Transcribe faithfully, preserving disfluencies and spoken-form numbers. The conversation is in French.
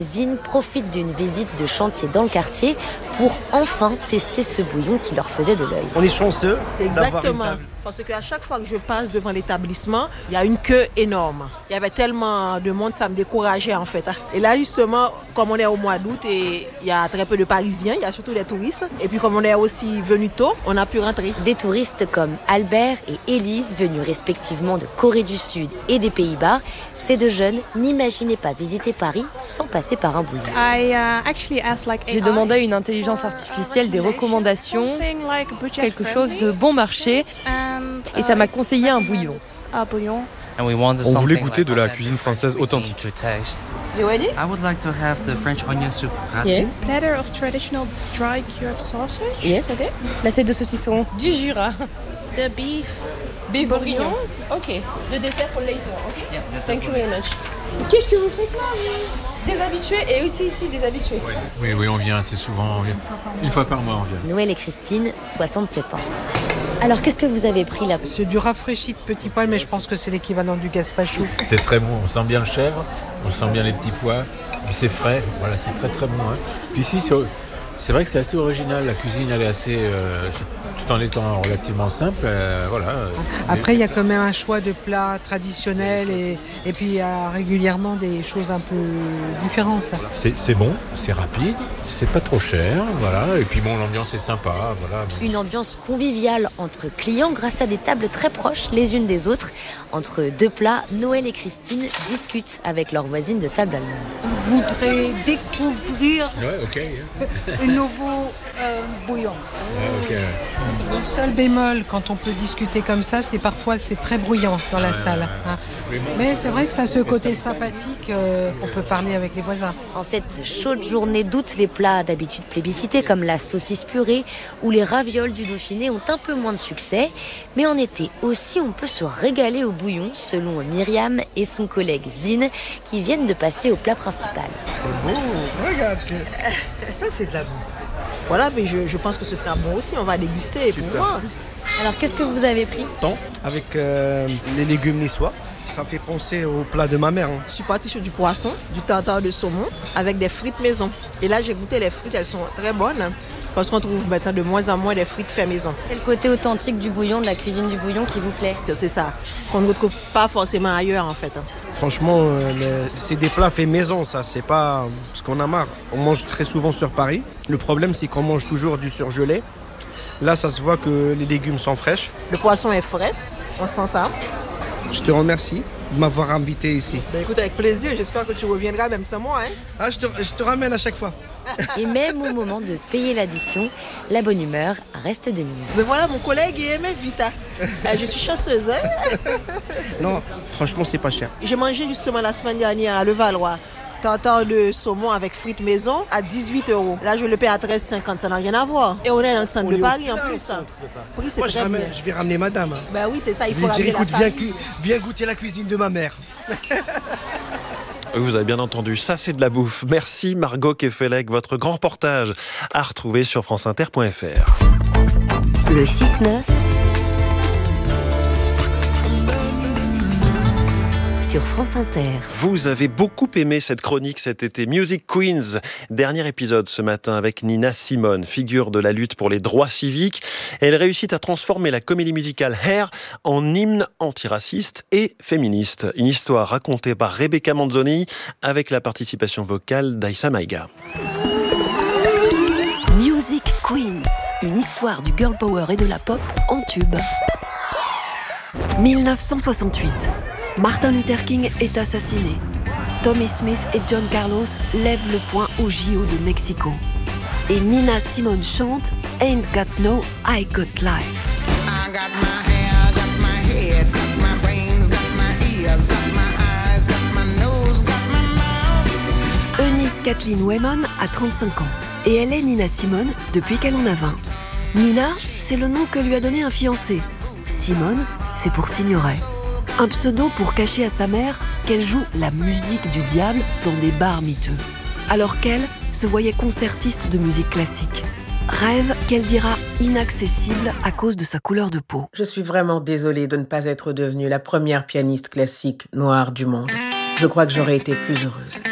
Zine profite d'une visite de chantier dans le quartier pour enfin tester ce bouillon qui leur faisait de l'œil. On est chanceux d'avoir une Exactement. table. Parce qu'à chaque fois que je passe devant l'établissement, il y a une queue énorme. Il y avait tellement de monde, ça me décourageait en fait. Et là justement, comme on est au mois d'août et il y a très peu de Parisiens, il y a surtout des touristes. Et puis comme on est aussi venu tôt, on a pu rentrer. Des touristes comme Albert et Élise, venus respectivement de Corée du Sud et des Pays-Bas, ces deux jeunes n'imaginaient pas visiter Paris sans passer par un bouillon. J'ai demandé à une intelligence artificielle des recommandations, quelque chose de bon marché, et ça m'a conseillé un bouillon. On voulait goûter de la cuisine française authentique. You ready? I would like to have the French onion soup. Yes. Platter of traditional dry cured sausage. Yes, okay. L'assiette de saucisson du Jura. The beef. Beef bourguignon. Ok. Le dessert for later. Okay. Yeah, thank you very much. Qu'est-ce que vous faites là, vous? Des habitués et aussi ici des habitués. Oui, oui, oui, on vient assez souvent. On vient. Une fois par mois, on vient. Noël et Christine, soixante-sept ans. Alors qu'est-ce que vous avez pris là? C'est du rafraîchi de petits pois, mais je pense que c'est l'équivalent du gazpacho. C'est très bon, on sent bien le chèvre, on sent bien les petits pois, puis c'est frais, voilà, c'est très très bon. Hein. Puis ici, c'est, c'est vrai que c'est assez original, la cuisine elle est assez, euh, tout en étant relativement simple, euh, voilà. Après, il y a quand même un choix de plats traditionnels et, et puis il y a régulièrement des choses un peu différentes. C'est, c'est bon, c'est rapide, c'est pas trop cher, voilà, et puis bon, l'ambiance est sympa, voilà. Une ambiance conviviale entre clients grâce à des tables très proches les unes des autres. Entre deux plats, Noël et Christine discutent avec leurs voisines de table allemande. Je voudrais découvrir Ouais, ok. un nouveau euh, bouillon. Ouais, ok. Le seul bémol, quand on peut discuter comme ça, c'est parfois c'est très bruyant dans la Ouais, salle. Hein. Mais c'est vrai que ça a ce côté sympathique, euh, on peut parler avec les voisins. En cette chaude journée d'août, les plats d'habitude plébiscités comme la saucisse purée ou les ravioles du Dauphiné ont un peu moins de succès. Mais en été aussi, on peut se régaler au bouillon, selon Myriam et son collègue Zine, qui viennent de passer au plat principal. C'est beau, regarde. Ça, c'est de la bouffe. Voilà, mais je, je pense que ce sera bon aussi, on va déguster pour voir. Alors qu'est-ce que vous avez pris? Thon avec euh, les légumes niçois. Ça fait penser au plat de ma mère. Hein. Je suis partie sur du poisson, du tartare de saumon avec des frites maison. Et là, j'ai goûté les frites, elles sont très bonnes. Parce qu'on trouve maintenant de moins en moins des frites fait maison. C'est le côté authentique du bouillon, de la cuisine du bouillon qui vous plaît? C'est ça, qu'on ne retrouve pas forcément ailleurs en fait. Franchement, euh, les- c'est des plats faits maison, ça. C'est pas parce qu'on a marre. On mange très souvent sur Paris. Le problème, c'est qu'on mange toujours du surgelé. Là, ça se voit que les légumes sont fraîches. Le poisson est frais, on sent ça. Je te remercie de m'avoir invité ici. Ben écoute, avec plaisir, j'espère que tu reviendras même sans moi. Hein. Ah, je te, je te ramène à chaque fois. Et même au moment de payer l'addition, la bonne humeur reste de mise. Mais voilà, mon collègue est aimé Vita. Euh, je suis chanceuse. Hein. Non, franchement, c'est pas cher. J'ai mangé justement la semaine dernière à Levallois. Tartare de saumon avec frites maison à dix-huit euros. Là, je le paie à treize cinquante, ça n'a rien à voir. Et on est dans le centre On de est au Paris en plein plus. centre Hein. de Paris. Prix, c'est Moi, je, très ramène- bien. je vais ramener madame. hein. Ben oui, c'est ça, il Je faut vais dire, ramener écoute, la viens, famille. cu- viens goûter la cuisine de ma mère. Vous avez bien entendu, ça c'est de la bouffe. Merci Margot Kefelec, votre grand reportage à retrouver sur franceinter point f r. Le six neuf sur France Inter. Vous avez beaucoup aimé cette chronique cet été. Music Queens, dernier épisode ce matin avec Nina Simone, figure de la lutte pour les droits civiques. Elle réussit à transformer la comédie musicale Hair en hymne antiraciste et féministe. Une histoire racontée par Rebecca Manzoni avec la participation vocale d'Aïssa Maïga. Music Queens, une histoire du girl power et de la pop en tube. mille neuf cent soixante-huit. Martin Luther King est assassiné. Tommy Smith et John Carlos lèvent le poing au J O de Mexico. Et Nina Simone chante Ain't Got No, I Got Life. I got my hair, got my head, got my brains, got my ears, got my eyes, got my nose, got my mouth. Eunice Kathleen Wayman a trente-cinq ans et elle est Nina Simone depuis qu'elle en a vingt. Nina, c'est le nom que lui a donné un fiancé. Simone, c'est pour Signoret. Un pseudo pour cacher à sa mère qu'elle joue la musique du diable dans des bars miteux. Alors qu'elle se voyait concertiste de musique classique. Rêve qu'elle dira inaccessible à cause de sa couleur de peau. Je suis vraiment désolée de ne pas être devenue la première pianiste classique noire du monde. Je crois que j'aurais été plus heureuse.